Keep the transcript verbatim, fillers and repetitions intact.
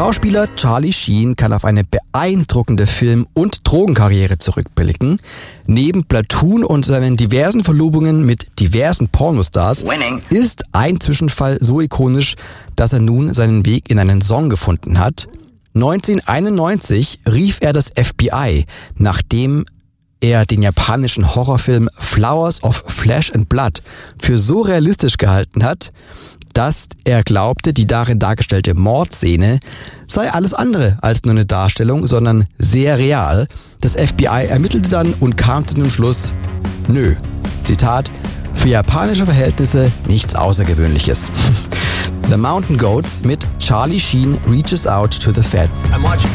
Schauspieler Charlie Sheen kann auf eine beeindruckende Film- und Drogenkarriere zurückblicken. Neben Platoon und seinen diversen Verlobungen mit diversen Pornostars Winning. ist ein Zwischenfall so ikonisch, dass er nun seinen Weg in einen Song gefunden hat. neunzehnhunderteinundneunzig rief er das F B I, nachdem er den japanischen Horrorfilm Flowers of Flesh and Blood für so realistisch gehalten hat, dass er glaubte, die darin dargestellte Mordszene sei alles andere als nur eine Darstellung, sondern sehr real. Das F B I ermittelte dann und kam zu dem Schluss, nö, Zitat, für japanische Verhältnisse nichts Außergewöhnliches. The Mountain Goats mit Charlie Sheen reaches out to the feds.